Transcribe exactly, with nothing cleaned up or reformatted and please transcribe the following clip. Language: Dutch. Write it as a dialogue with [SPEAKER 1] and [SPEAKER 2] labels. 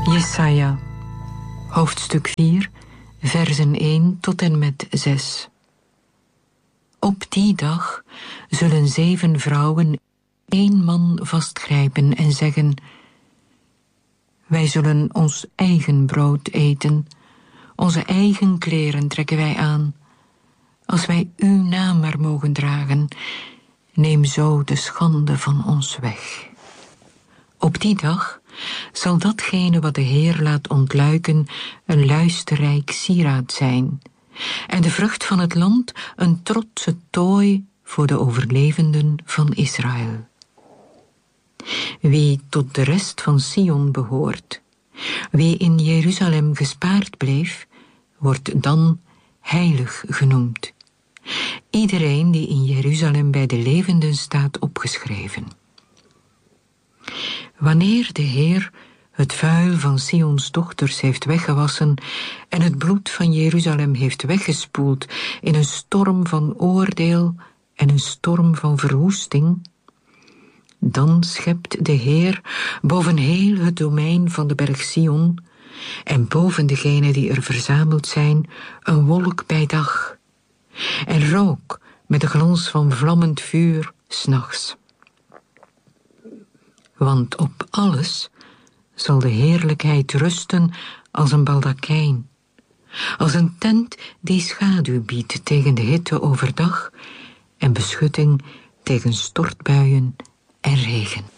[SPEAKER 1] Jesaja, hoofdstuk vier, versen één tot en met zes. Op die dag zullen zeven vrouwen één man vastgrijpen en zeggen: wij zullen ons eigen brood eten, onze eigen kleren trekken wij aan. Als wij uw naam maar mogen dragen, neem zo de schande van ons weg. Op die dag zal datgene wat de Heer laat ontluiken een luisterrijk sieraad zijn, en de vrucht van het land een trotse tooi voor de overlevenden van Israël. Wie tot de rest van Sion behoort, wie in Jeruzalem gespaard bleef, wordt dan heilig genoemd. Iedereen die in Jeruzalem bij de levenden staat opgeschreven. Wanneer de Heer het vuil van Sions dochters heeft weggewassen en het bloed van Jeruzalem heeft weggespoeld in een storm van oordeel en een storm van verwoesting, dan schept de Heer boven heel het domein van de berg Sion en boven degenen die er verzameld zijn een wolk bij dag en rook met de glans van vlammend vuur 's nachts. Want op alles zal de heerlijkheid rusten als een baldakijn, als een tent die schaduw biedt tegen de hitte overdag en beschutting tegen stortbuien en regen.